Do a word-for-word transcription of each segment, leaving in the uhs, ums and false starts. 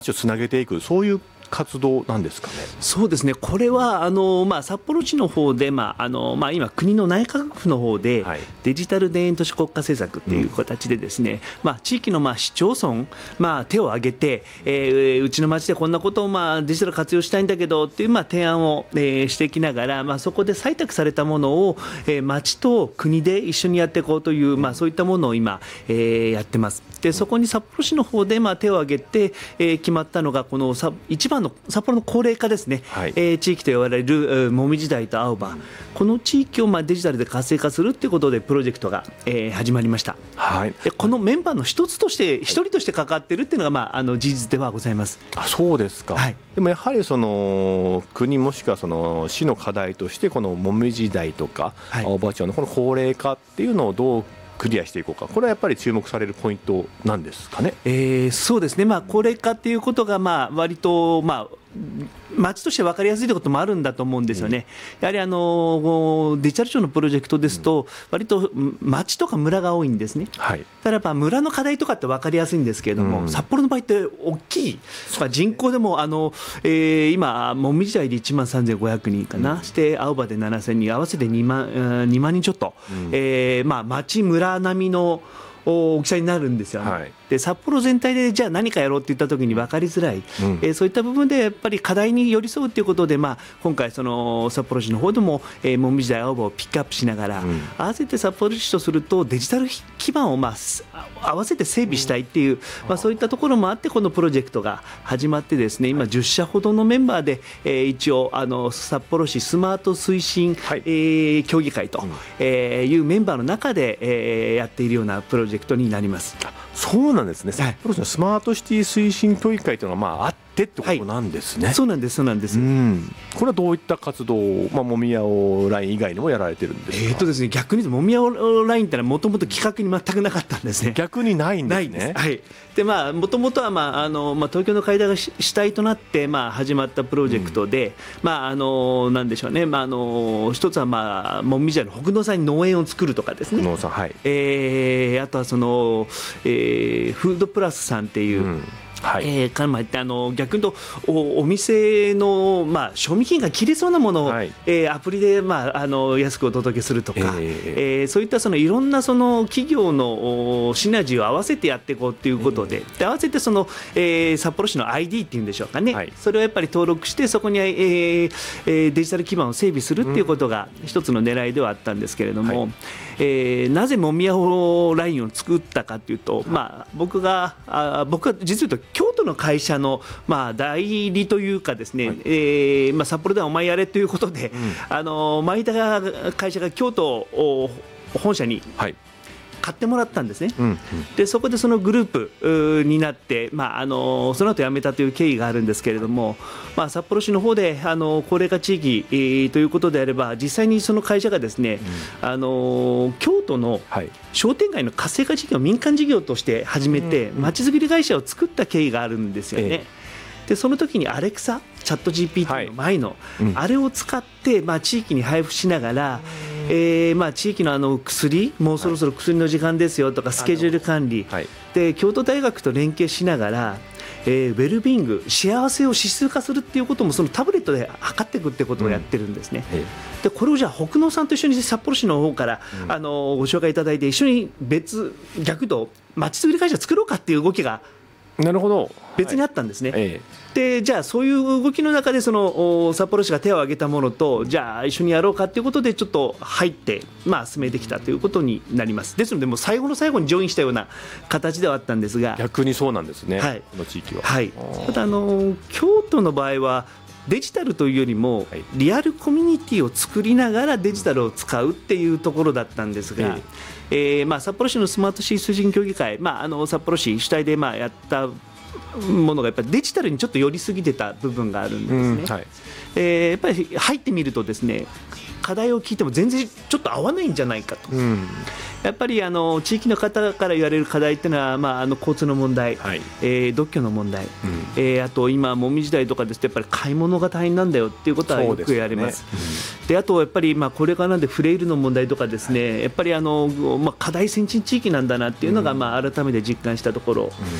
つなげていく、そういう活動なんですかね。 そうですね、これはあの、まあ、札幌市の方で、まああのまあ、今、国の内閣府の方で、はい、デジタル田園都市国家政策という形でですね、うんまあ、地域のまあ市町村、まあ、手を挙げて、えー、うちの町でこんなことをまあデジタル活用したいんだけどっていうまあ提案を、えー、していきながら、まあ、そこで採択されたものを、えー、町と国で一緒にやっていこうという、まあ、そういったものを今、えー、やってます。でそこに札幌市の方でまあ手を挙げて、えー、決まったのがこのさ一番の札幌の高齢化ですね、はいえー、地域と言われるもみじ台と青葉、うん、この地域をまあデジタルで活性化するということでプロジェクトが、えー、始まりました、はい、でこのメンバーの一つとして一人として関わっているというのが、まあ、あの事実ではございます。 あそうですか、はい、でもやはりその国もしくはその市の課題としてこのもみじ台とか、はい、青葉町のこの高齢化っていうのをどうクリアしていこうか、これはやっぱり注目されるポイントなんですかね。 えー、そうですね、まあ、高齢化ということがまあ割と、まあ町として分かりやすいということもあるんだと思うんですよね、うん、やはりあのデジタル庁のプロジェクトですと、割と町とか村が多いんですね、はい、だからやっぱ村の課題とかって分かりやすいんですけれども、うん、札幌の場合って大きい、まあ、人口でもあの、えー、今、もみじ台でいちまんさんぜんごひゃくにんかな、うん、して青葉でななせんにん、合わせてにまんにんちょっと、うんえーまあ、町村並みの大きさになるんですよね、はい、で札幌全体でじゃあ何かやろうって言ったときに分かりづらい、うんえー、そういった部分でやっぱり課題に寄り添うということで、まあ、今回その札幌市の方でも、えー、もみじ台青葉をピックアップしながら、うん、合わせて札幌市とするとデジタル基盤を、まあ、合わせて整備したいっていう、うんまあ、そういったところもあってこのプロジェクトが始まってですね、今じゅっしゃほどのメンバーで、えー、一応あの札幌市スマート推進、はいえー、協議会と、うんえー、いうメンバーの中で、えー、やっているようなプロジェクトプロジェクトになります。 そうなんですね、札幌市のスマートシティ推進協議会というのがまああってってことなんですね、 はい、そうなんですそうなんです、うん、 これはどういった活動を、まあ、もみやおライン以外にもやられてるんですか。 えーとですね、逆に言うともみやおラインってのはもともと企画に全くなかったんですね。 逆にないんですね。 ないです、はい、でまあもともとは、まああのまあ、東京の会談が主体となって、まあ、始まったプロジェクトで、うんまああのなんでしょうね、まあ、あの一つは、まあ、もみじ台の北農さんに農園を作るとかですね、 農さん、はいえー、あとはその、えー、フードプラスさんっていう、うんはいえー、かまあ、あの逆に言うと お, お店の、まあ、賞味期限が切れそうなものを、はいえー、アプリで、まあ、あの安くお届けするとか、えーえー、そういったそのいろんなその企業のシナジーを合わせてやっていこうということで、えー、で合わせてその、えー、札幌市の アイディー っていうんでしょうかね、はい、それをやっぱり登録してそこに、えーえー、デジタル基盤を整備するっていうことが一つの狙いではあったんですけれども、はいえー、なぜもみやほラインを作ったかというと、まあ、僕があ僕は実は言うと京都の会社の、まあ、代理というかですね、はいえーまあ、札幌ではお前やれということで、うん、あの前田会社が京都を本社に、はい買ってもらったんですね、うんうん、でそこでそのグループになって、まあ、あのその後辞めたという経緯があるんですけれども、まあ、札幌市の方であの高齢化地域、えー、ということであれば実際にその会社がですね、うん、あの京都の商店街の活性化事業を民間事業として始めてまちづくり会社を作った経緯があるんですよね、えー、でその時にアレクサチャット ジーピーティー の前の、はいうん、あれを使って、まあ、地域に配布しながらえーまあ、地域のあの薬もうそろそろ薬の時間ですよとかスケジュール管理、はい、で京都大学と連携しながら、えー、ウェルビーイング幸せを指数化するっていうこともそのタブレットで測っていくってことをやってるんですね、うん、でこれをじゃあ北農さんと一緒に札幌市の方から、うん、あのご紹介いただいて一緒に別逆とまちづくり会社作ろうかっていう動きがなるほど別にあったんですね、 はいええでじゃあそういう動きの中でその札幌市が手を挙げたものとじゃあ一緒にやろうかということでちょっと入って、まあ、進めてきたということになります。ですのでもう最後の最後にジョインしたような形ではあったんですが逆にそうなんですね、はい、この地域は、 はい、ただあの京都の場合はデジタルというよりもリアルコミュニティを作りながらデジタルを使うっていうところだったんですが、えーえーまあ、札幌市のスマートシティ推進協議会、まあ、あの札幌市主体でまあやったものがやっぱりデジタルにちょっと寄りすぎてた部分があるんですね、うんはいえー、やっぱり入ってみるとですね課題を聞いても全然ちょっと合わないんじゃないかと、うん、やっぱりあの地域の方から言われる課題っていうのは、まあ、あの交通の問題、はいえー、独居の問題、うんえー、あと今もみじ台とかですとやっぱり買い物が大変なんだよっていうことはよく言われます。で、あとやっぱりまあこれからなんでフレイルの問題とかですね、はい、やっぱりあの、まあ、課題先進地域なんだなっていうのがまあ改めて実感したところ、うん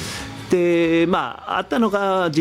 でまあ、あったのが